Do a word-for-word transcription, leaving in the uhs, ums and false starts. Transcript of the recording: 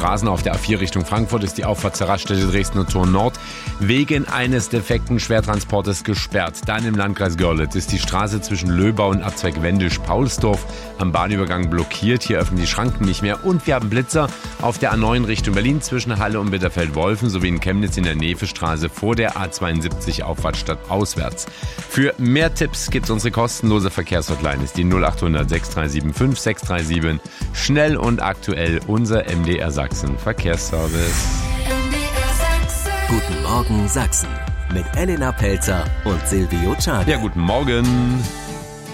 Straßen. Auf der A vier Richtung Frankfurt ist die Auffahrt zur Raststätte Dresdner Tor Nord wegen eines defekten Schwertransportes gesperrt. Dann im Landkreis Görlitz ist die Straße zwischen Löbau und Abzweig Wendisch-Paulsdorf am Bahnübergang blockiert. Hier öffnen die Schranken nicht mehr. Und wir haben Blitzer auf der A neun Richtung Berlin zwischen Halle und Bitterfeld-Wolfen sowie in Chemnitz in der Nefestraße vor der A zweiundsiebzig Auffahrt stadtauswärts. Für mehr Tipps gibt es unsere kostenlose Verkehrshotline. Ist die null acht hundert sechs drei sieben fünf sechs drei sieben. Schnell und aktuell unser M D R Sachsen Verkehrsservice. Guten Morgen Sachsen mit Elena Pelzer und Silvio Czarek. Ja, guten Morgen.